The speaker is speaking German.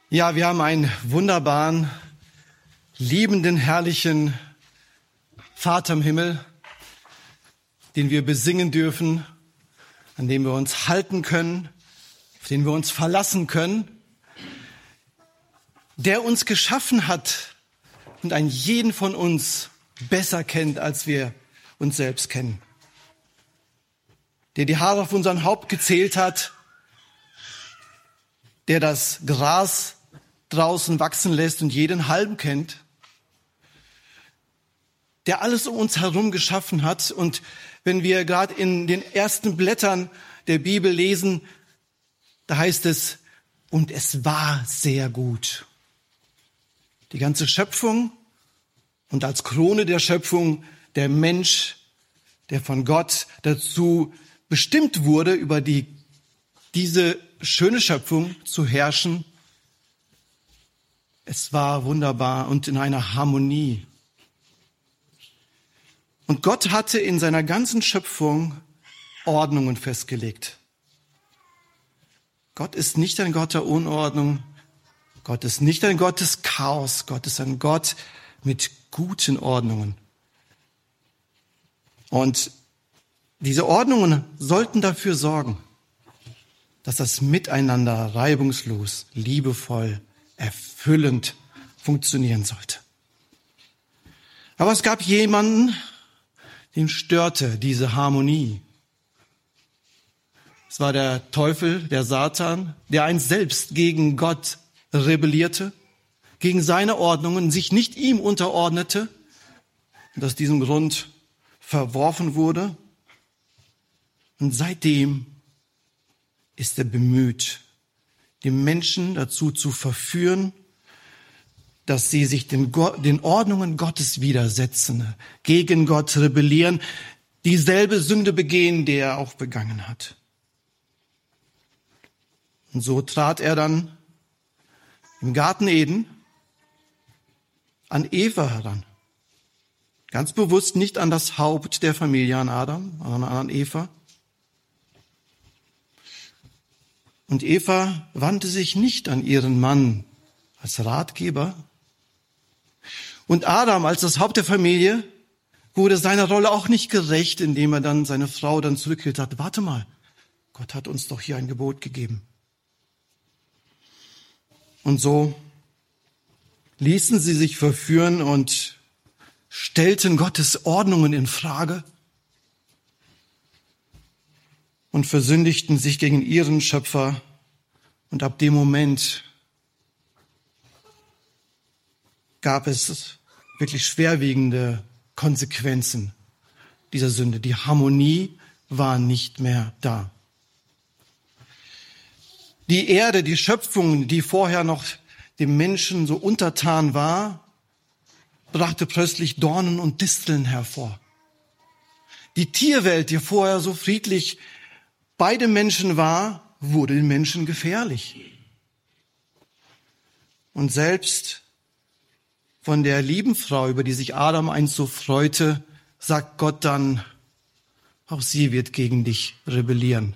Ja, wir haben einen wunderbaren, liebenden, herrlichen Vater im Himmel, den wir besingen dürfen, an dem wir uns halten können, auf den wir uns verlassen können, der uns geschaffen hat und einen jeden von uns besser kennt, als wir uns selbst kennen. Der die Haare auf unserem Haupt gezählt hat, der das Gras draußen wachsen lässt und jeden Halm kennt, der alles um uns herum geschaffen hat. Und wenn wir gerade in den ersten Blättern der Bibel lesen, da heißt es, und es war sehr gut. Die ganze Schöpfung und als Krone der Schöpfung der Mensch, der von Gott dazu bestimmt wurde, über diese schöne Schöpfung zu herrschen. Es war wunderbar und in einer Harmonie. Und Gott hatte in seiner ganzen Schöpfung Ordnungen festgelegt. Gott ist nicht ein Gott der Unordnung. Gott ist nicht ein Gott des Chaos. Gott ist ein Gott mit guten Ordnungen. Und diese Ordnungen sollten dafür sorgen, dass das Miteinander reibungslos, liebevoll, erfüllend funktionieren sollte. Aber es gab jemanden, den störte diese Harmonie. Es war der Teufel, der Satan, der einst selbst gegen Gott rebellierte, gegen seine Ordnungen, sich nicht ihm unterordnete und aus diesem Grund verworfen wurde. Und seitdem ist er bemüht, die Menschen dazu zu verführen, dass sie sich den Ordnungen Gottes widersetzen, gegen Gott rebellieren, dieselbe Sünde begehen, die er auch begangen hat. Und so trat er dann im Garten Eden an Eva heran. Ganz bewusst nicht an das Haupt der Familie, an Adam, sondern an Eva. Und Eva wandte sich nicht an ihren Mann als Ratgeber. Und Adam als das Haupt der Familie wurde seiner Rolle auch nicht gerecht, indem er dann seine Frau dann zurückhielt hat. Warte mal, Gott hat uns doch hier ein Gebot gegeben. Und so ließen sie sich verführen und stellten Gottes Ordnungen in Frage und versündigten sich gegen ihren Schöpfer. Und ab dem Moment gab es wirklich schwerwiegende Konsequenzen dieser Sünde. Die Harmonie war nicht mehr da. Die Erde, die Schöpfung, die vorher noch dem Menschen so untertan war, brachte plötzlich Dornen und Disteln hervor. Die Tierwelt, die vorher so friedlich bei den Menschen war, wurde den Menschen gefährlich. Und selbst von der lieben Frau, über die sich Adam einst so freute, sagt Gott dann, auch sie wird gegen dich rebellieren.